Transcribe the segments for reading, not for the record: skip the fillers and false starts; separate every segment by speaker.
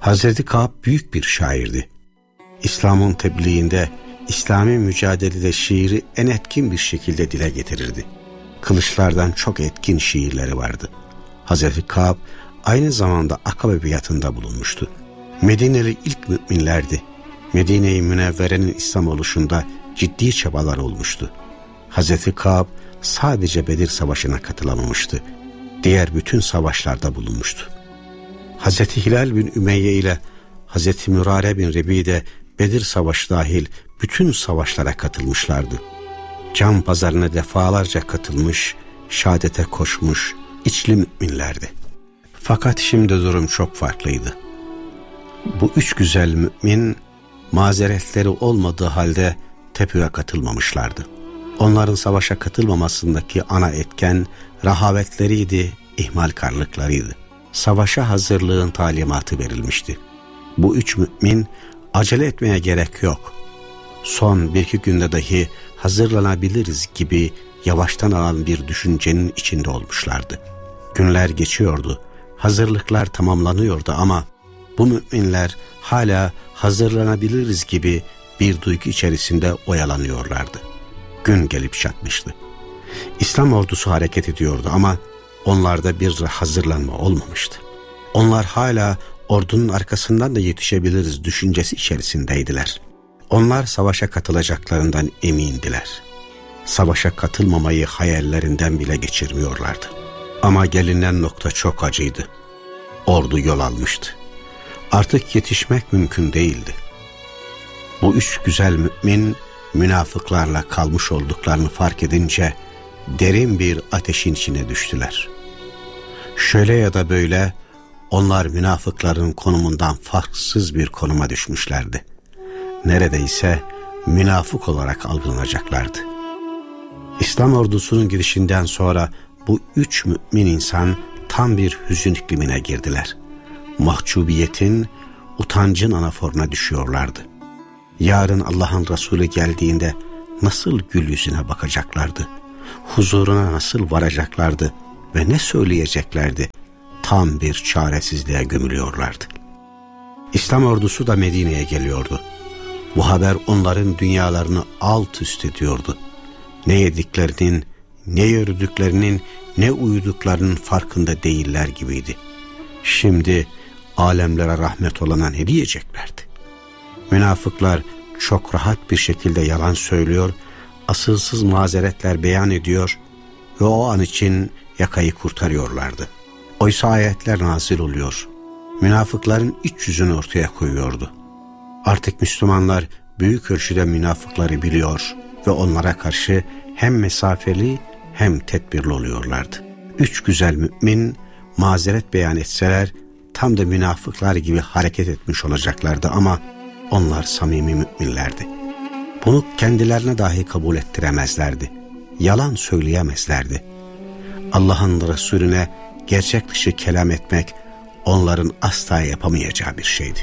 Speaker 1: Hazreti Kâb büyük bir şairdi. İslam'ın tebliğinde, İslami mücadelede şiiri en etkin bir şekilde dile getirirdi. Kılıçlardan çok etkin şiirleri vardı. Hazreti Kâb aynı zamanda Akabe biatında bulunmuştu. Medineli ilk müminlerdi. Medine-i Münevvere'nin İslam oluşunda ciddi çabalar olmuştu. Hazreti Kâb sadece Bedir Savaşı'na katılamamıştı. Diğer bütün savaşlarda bulunmuştu. Hazreti Hilal bin Ümeyye ile Hazreti Mürare bin Rebi de Bedir Savaşı dahil bütün savaşlara katılmışlardı. Can pazarına defalarca katılmış, şehadete koşmuş içli müminlerdi. Fakat şimdi durum çok farklıydı. Bu üç güzel mümin mazeretleri olmadığı halde tepüye katılmamışlardı. Onların savaşa katılmamasındaki ana etken rehavetleriydi, ihmalkarlıklarıydı. Savaşa hazırlığın talimatı verilmişti. Bu üç mümin acele etmeye gerek yok, son bir iki günde dahi hazırlanabiliriz gibi yavaştan alan bir düşüncenin içinde olmuşlardı. Günler geçiyordu, hazırlıklar tamamlanıyordu ama bu müminler hala hazırlanabiliriz gibi bir duygu içerisinde oyalanıyorlardı. Gün gelip çatmıştı. İslam ordusu hareket ediyordu ama onlarda bir hazırlanma olmamıştı. Onlar hala ordunun arkasından da yetişebiliriz düşüncesi içerisindeydiler. Onlar savaşa katılacaklarından emindiler. Savaşa katılmamayı hayallerinden bile geçirmiyorlardı. Ama gelinen nokta çok acıydı. Ordu yol almıştı. Artık yetişmek mümkün değildi. Bu üç güzel mümin münafıklarla kalmış olduklarını fark edince derin bir ateşin içine düştüler. Şöyle ya da böyle onlar münafıkların konumundan farksız bir konuma düşmüşlerdi. Neredeyse münafık olarak algılanacaklardı. İslam ordusunun gidişinden sonra bu üç mümin insan tam bir hüzün iklimine girdiler. Mahcubiyetin, utancın anaforuna düşüyorlardı. Yarın Allah'ın Resulü geldiğinde nasıl gül yüzüne bakacaklardı? Huzuruna nasıl varacaklardı ve ne söyleyeceklerdi? Tam bir çaresizliğe gömülüyorlardı. İslam ordusu da Medine'ye geliyordu. Bu haber onların dünyalarını alt üst ediyordu. Ne yediklerinin, ne yürüdüklerinin, ne uyuduklarının farkında değiller gibiydi. Şimdi alemlere rahmet olana ne diyeceklerdi? Münafıklar çok rahat bir şekilde yalan söylüyor, asılsız mazeretler beyan ediyor ve o an için yakayı kurtarıyorlardı. Oysa ayetler nazil oluyor. Münafıkların iç yüzünü ortaya koyuyordu. Artık Müslümanlar büyük ölçüde münafıkları biliyor ve onlara karşı hem mesafeli hem tedbirli oluyorlardı. Üç güzel mümin mazeret beyan etseler tam da münafıklar gibi hareket etmiş olacaklardı ama onlar samimi müminlerdi. Bunu kendilerine dahi kabul ettiremezlerdi. Yalan söyleyemezlerdi. Allah'ın Resulüne gerçek dışı kelam etmek onların asla yapamayacağı bir şeydi.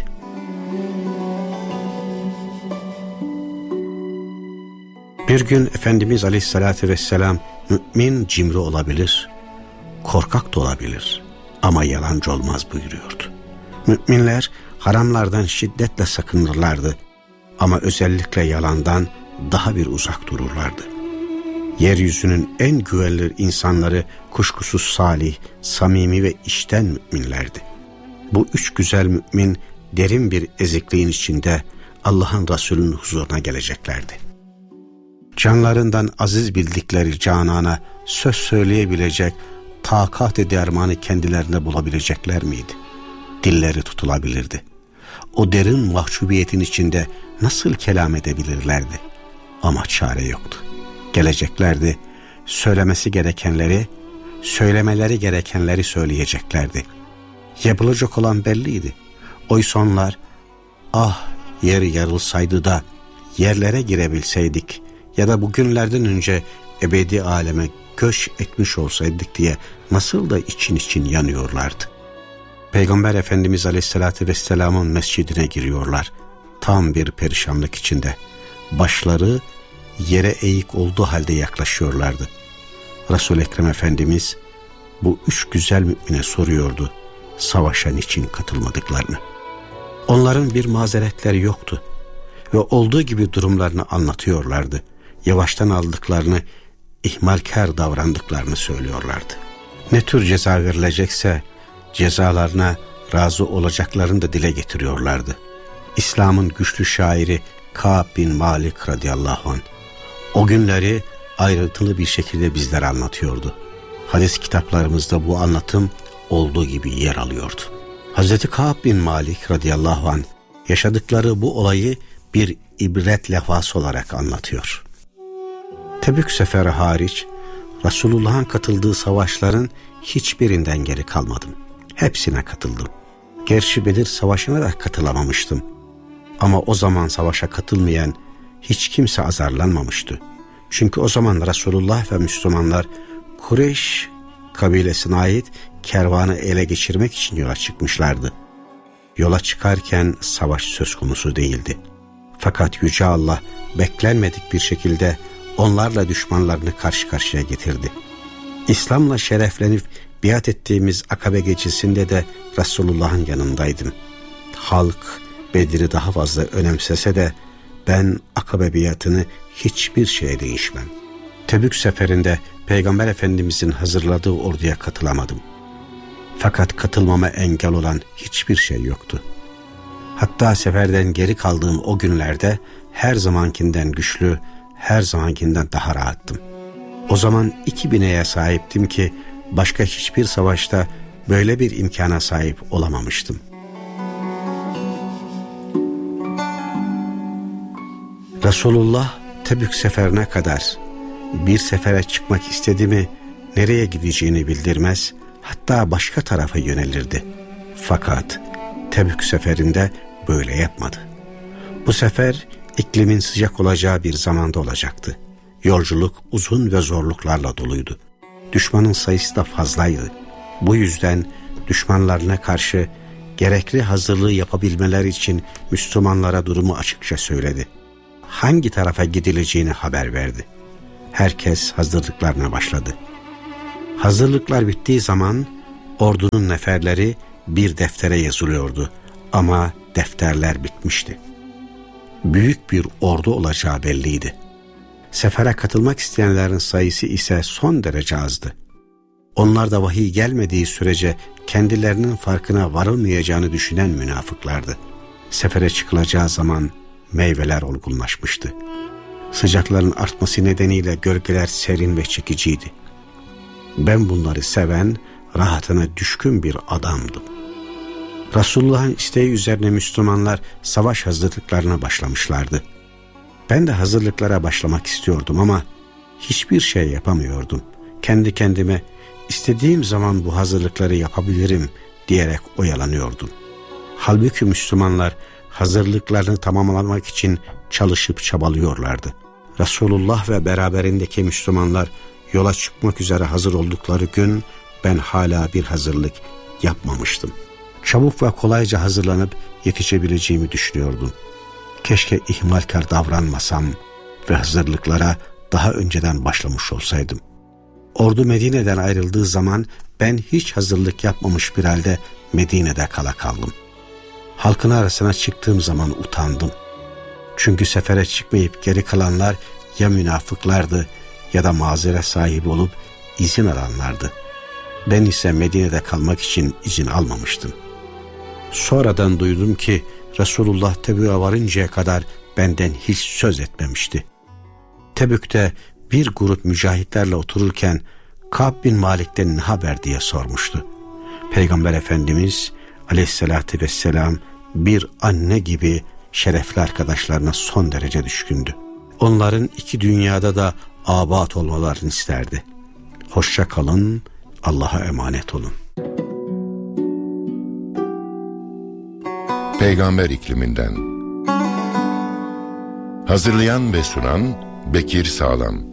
Speaker 1: Bir gün Efendimiz Aleyhisselatü Vesselam mümin cimri olabilir, korkak da olabilir ama yalancı olmaz buyuruyordu. Müminler haramlardan şiddetle sakınırlardı ama özellikle yalandan daha bir uzak dururlardı. Yeryüzünün en güvenilir insanları kuşkusuz salih, samimi ve içten müminlerdi. Bu üç güzel mümin derin bir ezikliğin içinde Allah'ın Resulü'nün huzuruna geleceklerdi. Canlarından aziz bildikleri canana söz söyleyebilecek takat-ı dermanı kendilerine bulabilecekler miydi? Dilleri tutulabilirdi. O derin mahcubiyetin içinde nasıl kelam edebilirlerdi? Ama çare yoktu. Geleceklerdi, söylemesi gerekenleri, söylemeleri gerekenleri söyleyeceklerdi. Yapılacak olan belliydi. Oysa onlar, ah yer yarılsaydı da yerlere girebilseydik ya da bugünlerden önce ebedi aleme göç etmiş olsaydık diye nasıl da için yanıyorlardı. Peygamber Efendimiz Aleyhisselatü Vesselam'ın mescidine giriyorlar. Tam bir perişanlık içinde. Başları yere eğik olduğu halde yaklaşıyorlardı. Resul-i Ekrem Efendimiz bu üç güzel mümine soruyordu savaşa niçin katılmadıklarını. Onların bir mazeretleri yoktu ve olduğu gibi durumlarını anlatıyorlardı. Yavaştan aldıklarını, ihmalkar davrandıklarını söylüyorlardı. Ne tür ceza verilecekse cezalarına razı olacaklarını da dile getiriyorlardı. İslam'ın güçlü şairi Ka'b bin Malik radıyallahu anh o günleri ayrıntılı bir şekilde bizlere anlatıyordu. Hadis kitaplarımızda bu anlatım olduğu gibi yer alıyordu. Hazreti Ka'b bin Malik radıyallahu anh yaşadıkları bu olayı bir ibret levhası olarak anlatıyor. Tebük seferi hariç Resulullah'ın katıldığı savaşların hiçbirinden geri kalmadım. Hepsine katıldım. Gerçi Bedir Savaşı'na da katılamamıştım. Ama o zaman savaşa katılmayan hiç kimse azarlanmamıştı. Çünkü o zaman Resulullah ve Müslümanlar Kureyş kabilesine ait kervanı ele geçirmek için yola çıkmışlardı. Yola çıkarken savaş söz konusu değildi. Fakat Yüce Allah beklenmedik bir şekilde onlarla düşmanlarını karşı karşıya getirdi. İslam'la şereflenip biat ettiğimiz Akabe gecesinde de Resulullah'ın yanındaydım. Halk Bedir'i daha fazla önemsese de ben Akabe biatını hiçbir şeye değişmem. Tebük seferinde Peygamber Efendimizin hazırladığı orduya katılamadım. Fakat katılmama engel olan hiçbir şey yoktu. Hatta seferden geri kaldığım o günlerde her zamankinden güçlü, her zamankinden daha rahattım. O zaman 2 bineğe sahiptim ki başka hiçbir savaşta böyle bir imkana sahip olamamıştım. Resulullah Tebük seferine kadar bir sefere çıkmak istedi mi nereye gideceğini bildirmez, hatta başka tarafa yönelirdi. Fakat Tebük seferinde böyle yapmadı. Bu sefer iklimin sıcak olacağı bir zamanda olacaktı. Yolculuk uzun ve zorluklarla doluydu. Düşmanın sayısı da fazlaydı. Bu yüzden düşmanlarına karşı gerekli hazırlığı yapabilmeleri için Müslümanlara durumu açıkça söyledi. Hangi tarafa gidileceğini haber verdi. Herkes hazırlıklarına başladı. Hazırlıklar bittiği zaman ordunun neferleri bir deftere yazılıyordu ama defterler bitmişti. Büyük bir ordu olacağı belliydi. Sefere katılmak isteyenlerin sayısı ise son derece azdı. Onlar da vahiy gelmediği sürece kendilerinin farkına varılmayacağını düşünen münafıklardı. Sefere çıkılacağı zaman meyveler olgunlaşmıştı. Sıcakların artması nedeniyle gölgeler serin ve çekiciydi. Ben bunları seven, rahatına düşkün bir adamdım. Resulullah'ın isteği üzerine Müslümanlar savaş hazırlıklarına başlamışlardı. Ben de hazırlıklara başlamak istiyordum ama hiçbir şey yapamıyordum. Kendi kendime istediğim zaman bu hazırlıkları yapabilirim diyerek oyalanıyordum. Halbuki Müslümanlar hazırlıklarını tamamlamak için çalışıp çabalıyorlardı. Resulullah ve beraberindeki Müslümanlar yola çıkmak üzere hazır oldukları gün ben hala bir hazırlık yapmamıştım. Çabuk ve kolayca hazırlanıp yetişebileceğimi düşünüyordum. Keşke ihmalkar davranmasam ve hazırlıklara daha önceden başlamış olsaydım. Ordu Medine'den ayrıldığı zaman ben hiç hazırlık yapmamış bir halde Medine'de kala kaldım. Halkın arasına çıktığım zaman utandım. Çünkü sefere çıkmayıp geri kalanlar ya münafıklardı ya da mazeret sahibi olup izin alanlardı. Ben ise Medine'de kalmak için izin almamıştım. Sonradan duydum ki Resulullah Tebük'e varıncaya kadar benden hiç söz etmemişti. Tebük'te bir grup mücahitlerle otururken Ka'b bin Malik'ten ne haber diye sormuştu. Peygamber Efendimiz aleyhissalatü vesselam bir anne gibi şerefli arkadaşlarına son derece düşkündü. Onların 2 dünyada da abat olmalarını isterdi. Hoşça kalın, Allah'a emanet olun.
Speaker 2: Peygamber ikliminden. Hazırlayan ve sunan Bekir Sağlam.